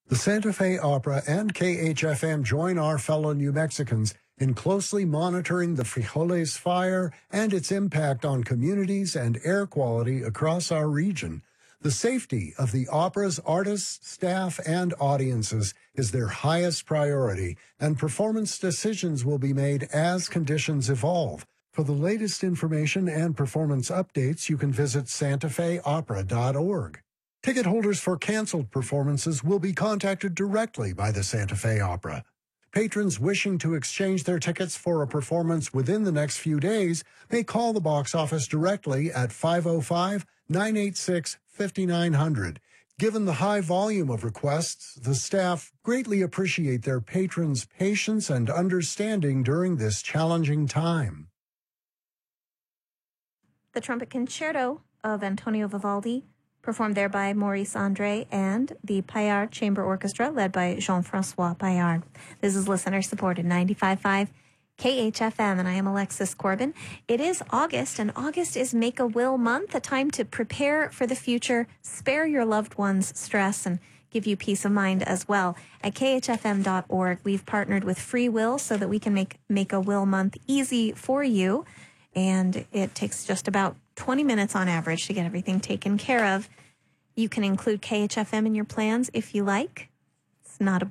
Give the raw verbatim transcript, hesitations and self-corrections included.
The Santa Fe Opera and K H F M join our fellow New Mexicans in closely monitoring the Frijoles fire and its impact on communities and air quality across our region. The safety of the opera's artists, staff, and audiences is their highest priority, and performance decisions will be made as conditions evolve. For the latest information and performance updates, you can visit santa fe opera dot org. Ticket holders for canceled performances will be contacted directly by the Santa Fe Opera. Patrons wishing to exchange their tickets for a performance within the next few days may call the box office directly at five oh five, nine eight six, five nine zero zero. Given the high volume of requests, the staff greatly appreciate their patrons' patience and understanding during this challenging time. The Trumpet Concerto of Antonio Vivaldi, performed there by Maurice Andre and the Paillard Chamber Orchestra, led by Jean-Francois Paillard. This is listener-supported ninety-five point five K H F M, and I am Alexis Corbin. It is August, and August is Make-A-Will Month, a time to prepare for the future, spare your loved ones stress, and give you peace of mind as well. At K H F M dot org, we've partnered with Free Will so that we can make Make-A-Will Month easy for you, and it takes just about twenty minutes on average to get everything taken care of. You can include K H F M in your plans if you like. It's not a